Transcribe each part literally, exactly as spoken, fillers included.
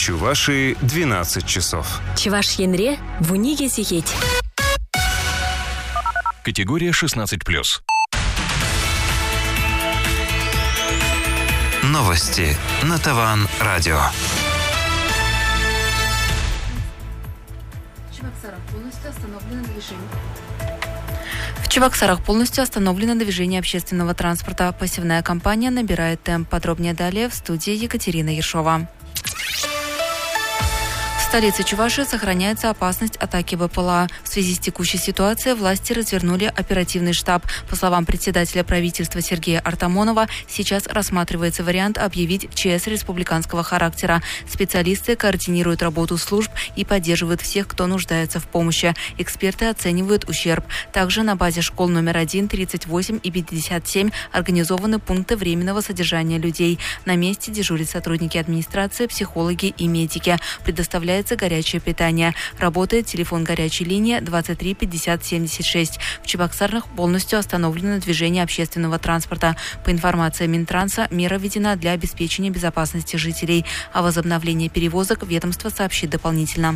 Чувашии двенадцать часов. Чуваш Янре в Униге сидеть. Категория шестнадцать плюс. Новости на Таван Радио. В Чебоксарах полностью остановлено движение общественного транспорта. Посевная кампания набирает темп. Подробнее далее в студии Екатерина Ершова. В столице Чувашии сохраняется опасность атаки БПЛА. В связи с текущей ситуацией власти развернули оперативный штаб. По словам председателя правительства Сергея Артамонова, сейчас рассматривается вариант объявить ЧС республиканского характера. Специалисты координируют работу служб и поддерживают всех, кто нуждается в помощи. Эксперты оценивают ущерб. Также на базе школ номер один, тридцать восемь и пятьдесят семь организованы пункты временного содержания людей. На месте дежурят сотрудники администрации, психологи и медики. Предоставляется горячее питание. Работает телефон горячей линии двадцать три пятьдесят семьдесят шесть. В Чебоксарах полностью остановлено движение общественного транспорта. По информации Минтранса, мера введена для обеспечения безопасности жителей. О возобновлении перевозок ведомство сообщит дополнительно.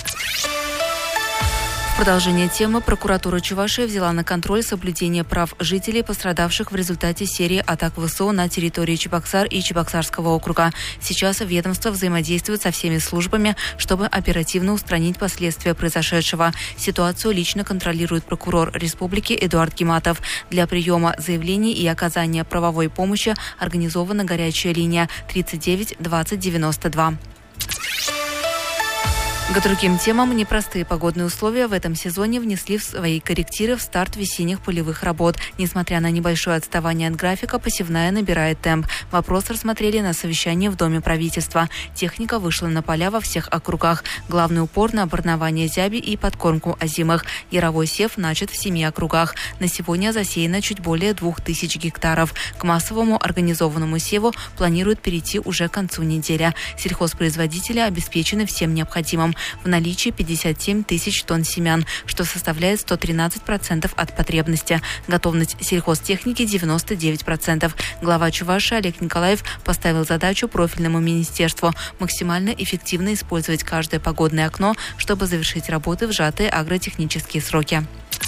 В продолжение темы прокуратура Чувашии взяла на контроль соблюдение прав жителей, пострадавших в результате серии атак ВСУ на территории Чебоксар и Чебоксарского округа. Сейчас ведомство взаимодействует со всеми службами, чтобы оперативно устранить последствия произошедшего. Ситуацию лично контролирует прокурор республики Эдуард Гиматов. Для приема заявлений и оказания правовой помощи организована горячая линия тридцать девять двадцать девяносто два. К другим темам, непростые погодные условия в этом сезоне внесли в свои корректиры в старт весенних полевых работ. Несмотря на небольшое отставание от графика, посевная набирает темп. Вопрос рассмотрели на совещании в Доме правительства. Техника вышла на поля во всех округах. Главный упор на оборнование зяби и подкормку озимых. Яровой сев начат в семи округах. На сегодня засеяно чуть более двух тысяч гектаров. К массовому организованному севу планируют перейти уже к концу недели. Сельхозпроизводители обеспечены всем необходимым. В наличии пятьдесят семь тысяч тонн семян, что составляет сто тринадцать процентов от потребности. Готовность сельхозтехники девяносто девять процентов. Глава Чувашии Олег Николаев поставил задачу профильному министерству максимально эффективно использовать каждое погодное окно, чтобы завершить работы в сжатые агротехнические сроки.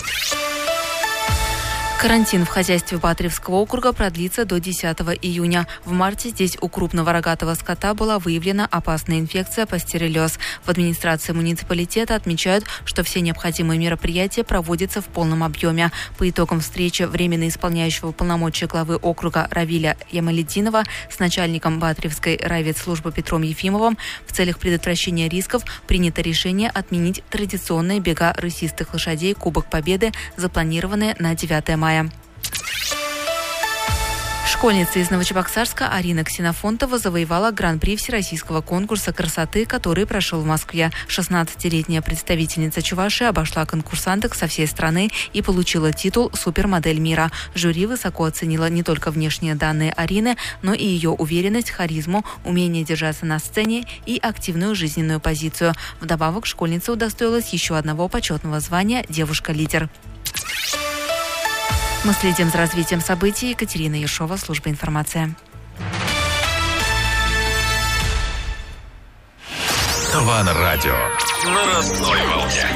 Карантин в хозяйстве Батыревского округа продлится до десятого июня. В марте здесь у крупного рогатого скота была выявлена опасная инфекция пастереллез. В администрации муниципалитета отмечают, что все необходимые мероприятия проводятся в полном объеме. По итогам встречи временно исполняющего полномочия главы округа Равиля Ямалетдинова с начальником Батыревской райветслужбы Петром Ефимовым в целях предотвращения рисков принято решение отменить традиционные бега рысистых лошадей Кубок Победы, запланированные на девятое мая. Школьница из Новочебоксарска Арина Ксенофонтова завоевала гран-при всероссийского конкурса красоты, который прошел в Москве. шестнадцатилетняя представительница Чувашии обошла конкурсанток со всей страны и получила титул «Супермодель мира». Жюри высоко оценило не только внешние данные Арины, но и ее уверенность, харизму, умение держаться на сцене и активную жизненную позицию. Вдобавок, школьница удостоилась еще одного почетного звания «Девушка-лидер». Мы следим за развитием событий. Екатерина Ершова, служба информации. Таван Радио. На родной волне.